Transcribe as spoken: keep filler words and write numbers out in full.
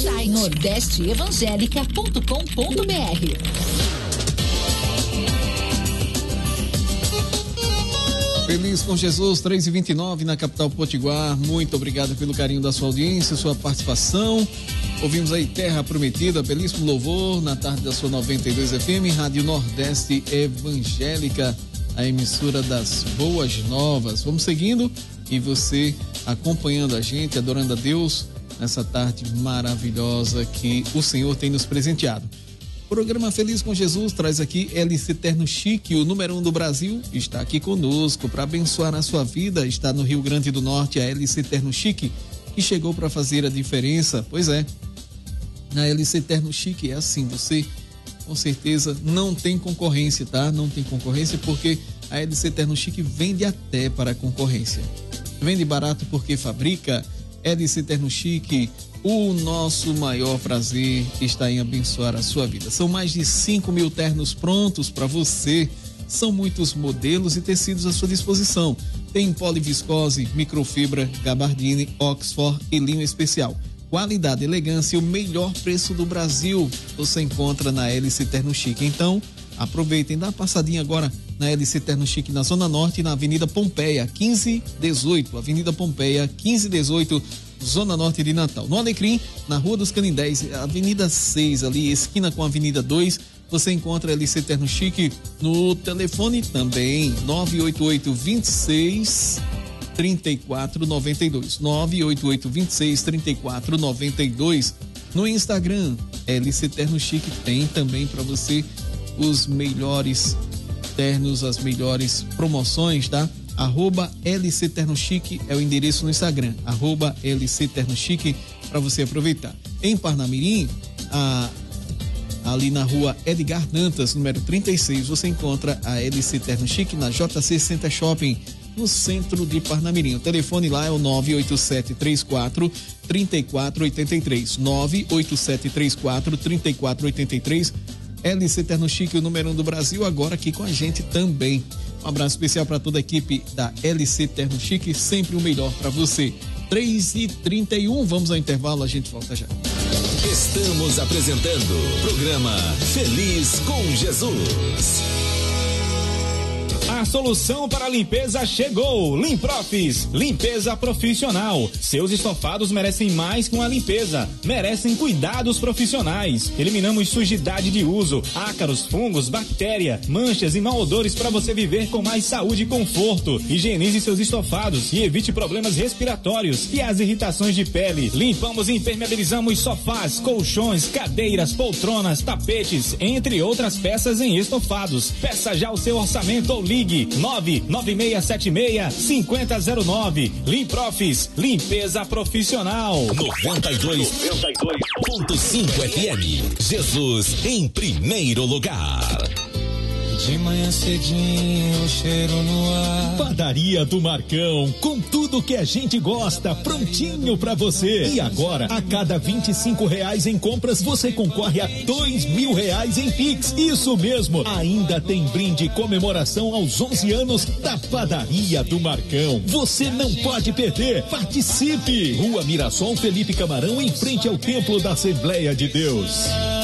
site nordeste evangélica ponto com ponto br. Feliz com Jesus, três e vinte e nove na capital potiguar. Muito obrigado pelo carinho da sua audiência, sua participação. Ouvimos aí Terra Prometida, belíssimo louvor na tarde da sua noventa e dois F M, Rádio Nordeste Evangélica, a emissora das boas novas. Vamos seguindo e você acompanhando a gente, adorando a Deus nessa tarde maravilhosa que o Senhor tem nos presenteado. O programa Feliz com Jesus traz aqui L C Terno Chique, o número um do Brasil, está aqui conosco para abençoar a sua vida. Está no Rio Grande do Norte, a L C Terno Chique, que chegou para fazer a diferença. Pois é, na L C Terno Chique é assim, você com certeza não tem concorrência, tá? Não tem concorrência porque a L C Terno Chique vende até para a concorrência. Vende barato porque fabrica. L C Terno Chique, o nosso maior prazer está em abençoar a sua vida. São mais de cinco mil ternos prontos para você. São muitos modelos e tecidos à sua disposição. Tem poliviscose, microfibra, gabardine, Oxford e linho especial. Qualidade, elegância e o melhor preço do Brasil você encontra na L C Terno Chique. Então, aproveitem, dá uma passadinha agora na L C Terno Chique, na Zona Norte, na Avenida Pompeia, quinze dezoito. Avenida Pompeia, quinze dezoito, Zona Norte de Natal. No Alecrim, na Rua dos Canindés, Avenida seis, ali, esquina com a Avenida dois, você encontra a L C Terno Chique no telefone também, nove oito oito, dois seis, três quatro nove dois. nove oito oito, dois seis, três quatro nove dois. No Instagram, L C Terno Chique tem também para você os melhores ternos, as melhores promoções, tá? Arroba L C Terno Chique é o endereço no Instagram, arroba L C Terno Chique, para você aproveitar. Em Parnamirim, a, ali na rua Edgar Dantas, número trinta e seis, você encontra a L C Terno Chique na J C Center Shopping, no centro de Parnamirim. O telefone lá é o nove oito sete três quatro, três quatro oito três, nove oito sete três quatro, três quatro oito três. L C Terno Chique, o número um do Brasil, agora aqui com a gente também. Um abraço especial para toda a equipe da L C Terno Chique, sempre o melhor para você. três e trinta e um, vamos ao intervalo, a gente volta já. Estamos apresentando o programa Feliz com Jesus. A solução para a limpeza chegou. Limprofis, limpeza profissional. Seus estofados merecem mais que uma limpeza, merecem cuidados profissionais. Eliminamos sujidade de uso, ácaros, fungos, bactéria, manchas e mau odores para você viver com mais saúde e conforto. Higienize seus estofados e evite problemas respiratórios e as irritações de pele. Limpamos e impermeabilizamos sofás, colchões, cadeiras, poltronas, tapetes, entre outras peças em estofados. Peça já o seu orçamento ou ligue nove nove seis sete seis, cinco zero zero nove. Limprofis, limpeza profissional. noventa e dois ponto cinco F M. Jesus em primeiro lugar. De manhã cedinho, cheiro no ar. Padaria do Marcão, com tudo que a gente gosta, prontinho pra você. E agora, a cada vinte e cinco reais em compras, você concorre a dois mil reais em Pix. Isso mesmo, ainda tem brinde comemoração aos onze anos da Padaria do Marcão. Você não pode perder, participe! Rua Mirassol Felipe Camarão, em frente ao Templo da Assembleia de Deus.